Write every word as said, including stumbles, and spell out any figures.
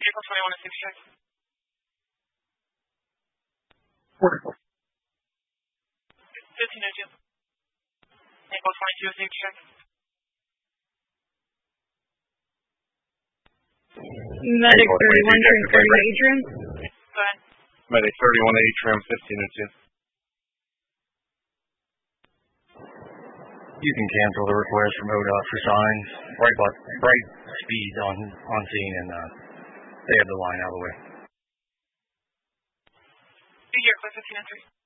Vehicle twenty-one oh six check. Wonderful. fifteen oh two. Vehicle twenty-two oh six check. Medic thirty-one, train thirty-one Atrium. Go ahead. Medic thirty-one Atrium, fifteen oh two. You can cancel the request from O D O T for signs. Bright, bright speed on on scene, and uh, they have the line out of the way. Be here, clear fifteen oh three.